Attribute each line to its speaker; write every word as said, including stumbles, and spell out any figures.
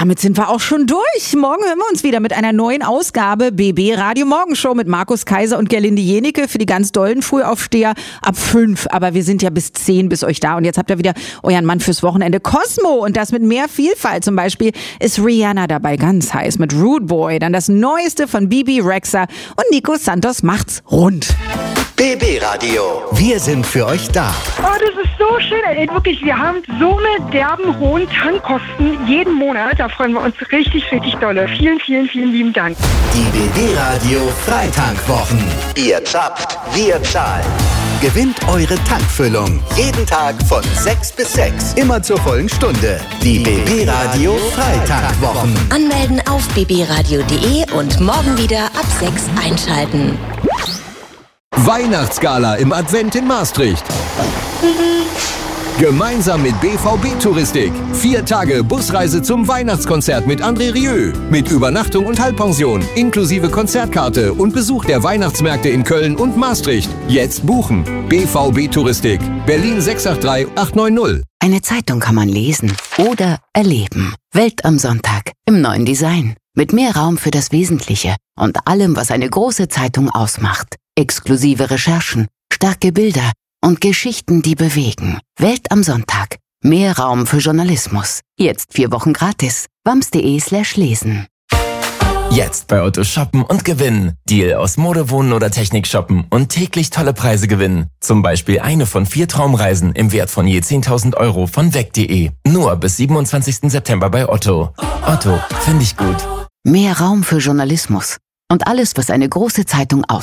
Speaker 1: damit sind wir auch schon durch. Morgen hören wir uns wieder mit einer neuen Ausgabe B B Radio Morgenshow mit Markus Kaiser und Gerlinde Jenike für die ganz dollen Frühaufsteher ab fünf. Aber wir sind ja bis zehn bis euch da und jetzt habt ihr wieder euren Mann fürs Wochenende Cosmo und das mit mehr Vielfalt. Zum Beispiel ist Rihanna dabei, ganz heiß mit Rude Boy. Dann das Neueste von Bibi Rexha und Nico Santos macht's rund.
Speaker 2: B B Radio. Wir sind für euch da.
Speaker 3: Oh, das ist so schön. Ey, wirklich, wir haben so eine derben hohen Tankkosten jeden Monat. Da freuen wir uns richtig, richtig dolle. Vielen, vielen, vielen lieben Dank.
Speaker 2: Die B B Radio Freitankwwochen. Ihr zapft, wir zahlen. Gewinnt eure Tankfüllung. Jeden Tag von sechs bis sechs. Immer zur vollen Stunde. Die B B Radio Freitankwwochen.
Speaker 4: Anmelden auf b b radio punkt de und morgen wieder ab sechs einschalten.
Speaker 5: Weihnachtsgala im Advent in Maastricht. Gemeinsam mit B V B Touristik. Vier Tage Busreise zum Weihnachtskonzert mit André Rieu. Mit Übernachtung und Halbpension, inklusive Konzertkarte und Besuch der Weihnachtsmärkte in Köln und Maastricht. Jetzt buchen. B V B Touristik. Berlin sechs acht drei acht neun null.
Speaker 6: Eine Zeitung kann man lesen oder erleben. Welt am Sonntag im neuen Design. Mit mehr Raum für das Wesentliche und allem, was eine große Zeitung ausmacht. Exklusive Recherchen, starke Bilder und Geschichten, die bewegen. Welt am Sonntag. Mehr Raum für Journalismus. Jetzt vier Wochen gratis. wams.de slash lesen.
Speaker 7: Jetzt bei Otto shoppen und gewinnen. Deal aus Mode, Wohnen oder Technik shoppen und täglich tolle Preise gewinnen. Zum Beispiel eine von vier Traumreisen im Wert von je zehntausend Euro von weg punkt de. Nur bis siebenundzwanzigsten September bei Otto. Otto, finde ich gut.
Speaker 6: Mehr Raum für Journalismus und alles, was eine große Zeitung ausmacht.